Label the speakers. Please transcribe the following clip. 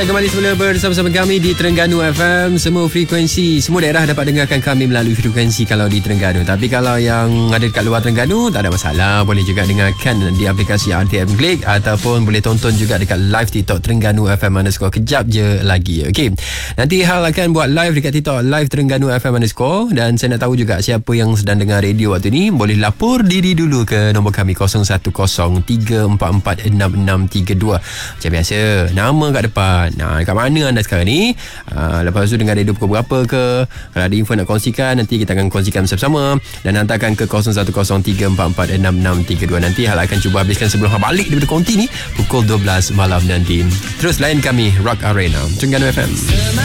Speaker 1: Ya, kembali semula bersama-sama kami di Terengganu FM. Semua frekuensi, semua daerah dapat dengarkan kami melalui frekuensi kalau di Terengganu. Tapi kalau yang ada dekat luar Terengganu, tak ada masalah. Boleh juga dengarkan di aplikasi RTM Click ataupun boleh tonton juga dekat live TikTok Terengganu FM _ kejap je lagi. Okey. Nanti Hal akan buat live dekat TikTok live Terengganu FM _ dan saya nak tahu juga siapa yang sedang dengar radio waktu ni. Boleh lapor diri dulu ke nombor kami 0103446632. Macam biasa, nama kat depan. Kat mana anda sekarang ni? Lepas tu dengar radio pukul berapa ke? Kalau ada info nak kongsikan, nanti kita akan kongsikan bersama-sama dan hantarkan ke 0103446632. Nanti Hal akan cuba habiskan sebelum Hal balik daripada konti ni pukul 12 malam nanti. Terus layan kami Rock Arena Terengganu FM.